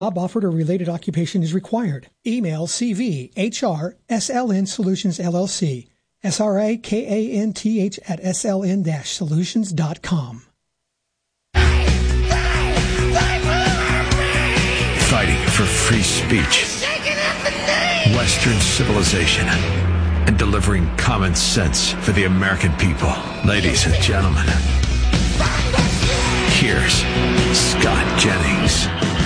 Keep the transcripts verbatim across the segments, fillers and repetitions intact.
Job offered or related occupation is required. Email C V H R S L N Solutions L L C, S R A K A N T H at S L N solutions dot com. Fighting for free speech, Western civilization, and delivering common sense for the American people. Ladies and gentlemen, here's Scott Jennings.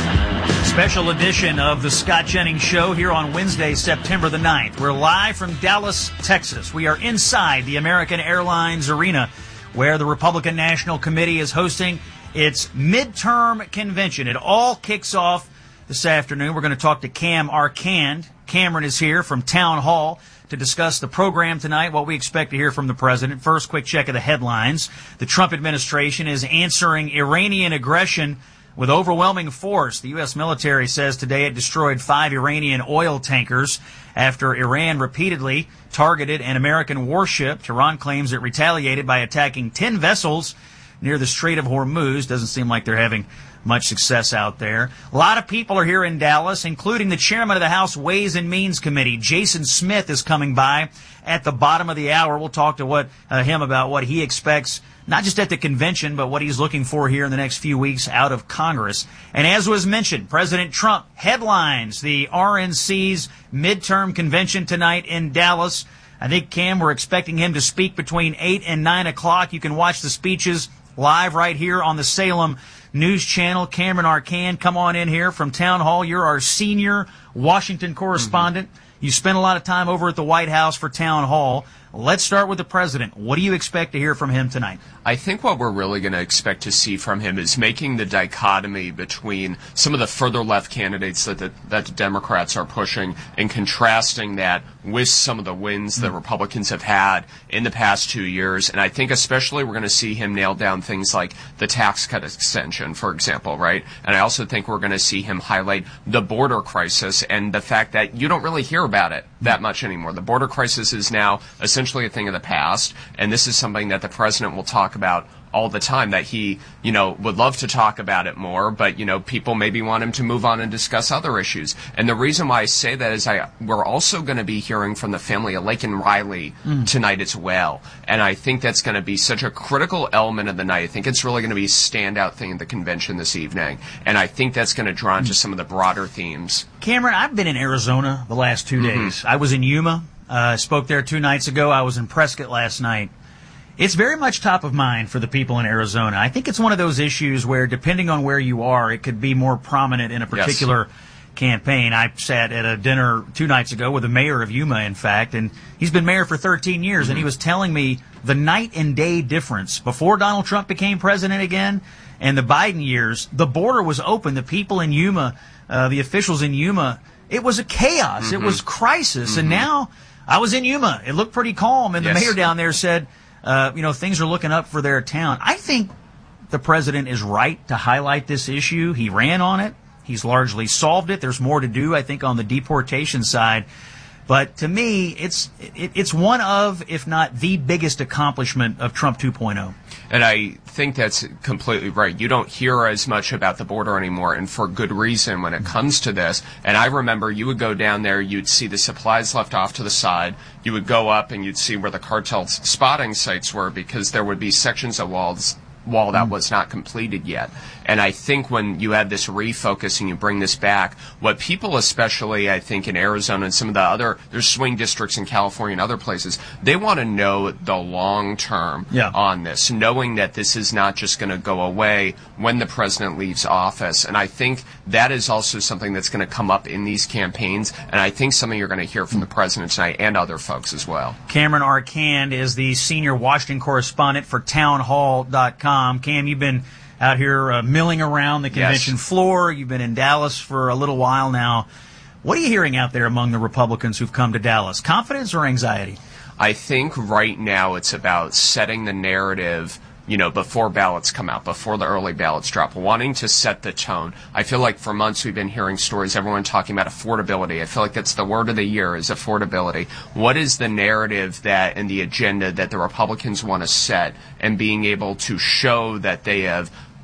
Special edition of the Scott Jennings Show here on Wednesday, September the ninth. We're live from Dallas, Texas. We are inside the American Airlines Arena, where the Republican National Committee is hosting its midterm convention. It all kicks off this afternoon. We're going to talk to Cam Arcand. Cameron is here from Town Hall to discuss the program tonight, what we expect to hear from the president. First, quick check of the headlines. The Trump administration is answering Iranian aggression with overwhelming force. The U S military says today it destroyed five Iranian oil tankers after Iran repeatedly targeted an American warship. Tehran claims it retaliated by attacking ten vessels near the Strait of Hormuz. Doesn't seem like they're having much success out there. A lot of people are here in Dallas, including the chairman of the House Ways and Means Committee. Jason Smith is coming by at the bottom of the hour. We'll talk to what uh, him about what he expects, not just at the convention, but what he's looking for here in the next few weeks out of Congress. And as was mentioned, President Trump headlines the R N C's midterm convention tonight in Dallas. I think, Cam, we're expecting him to speak between eight and nine o'clock. You can watch the speeches live right here on the Salem News Channel. Cameron Arcand, come on in here from Town Hall. You're our senior Washington correspondent. Mm-hmm. You spent a lot of time over at the White House for Town Hall. Let's start with the president. What do you expect to hear from him tonight? I think what we're really going to expect to see from him is making the dichotomy between some of the further left candidates that the, that the Democrats are pushing and contrasting that with some of the wins that Republicans have had in the past two years. And I think especially we're going to see him nail down things like the tax cut extension, for example, right? And I also think we're going to see him highlight the border crisis and the fact that you don't really hear about it that much anymore. The border crisis is now essentially a thing of the past, and this is something that the president will talk about all the time, that he, you know, would love to talk about it more, but, you know, people maybe want him to move on and discuss other issues. And the reason why I say that is I we're also going to be hearing from the family of Laken Riley mm. tonight as well. And I think that's going to be such a critical element of the night. I think it's really going to be a standout thing at the convention this evening. And I think that's going to draw into some of the broader themes. Cameron, I've been in Arizona the last two Mm-hmm. days. I was in Yuma. I uh, spoke there two nights ago. I was in Prescott last night. It's very much top of mind for the people in Arizona. I think it's one of those issues where, depending on where you are, it could be more prominent in a particular yes. campaign. I sat at a dinner two nights ago with the mayor of Yuma, in fact, and he's been mayor for thirteen years, mm-hmm. and he was telling me the night and day difference before Donald Trump became president again and the Biden years. The border was open. The people in Yuma, uh, the officials in Yuma, it was a chaos. Mm-hmm. It was crisis. Mm-hmm. And now I was in Yuma. It looked pretty calm, and yes. the mayor down there said, Uh, you know, things are looking up for their town. I think the president is right to highlight this issue. He ran on it. He's largely solved it. There's more to do, I think, on the deportation side. But to me, it's it, it's one of, if not the biggest accomplishment of Trump two point oh. And I think that's completely right. You don't hear as much about the border anymore, and for good reason when it comes to this. And I remember you would go down there, you'd see the supplies left off to the side. You would go up and you'd see where the cartel spotting sites were, because there would be sections of walls wall that was not completed yet. And I think when you add this refocus and you bring this back, what people, especially I think in Arizona and some of the other, there's swing districts in California and other places, they want to know the long term yeah. on this, knowing that this is not just going to go away when the president leaves office. And I think that is also something that's going to come up in these campaigns, and I think something you're going to hear from the president tonight and other folks as well. Cameron Arcand is the senior Washington correspondent for town hall dot com. Cam, you've been out here uh, milling around the convention yes. floor. You've been in Dallas for a little while now. What are you hearing out there among the Republicans who've come to Dallas? Confidence or anxiety? I think right now it's about setting the narrative, you know, before ballots come out, before the early ballots drop, wanting to set the tone. I feel like for months we've been hearing stories, everyone talking about affordability. I feel like that's the word of the year, is affordability. What is the narrative that and the agenda that the Republicans want to set, and being able to show that they have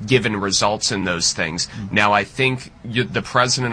given results in those things. Now, I think you, the president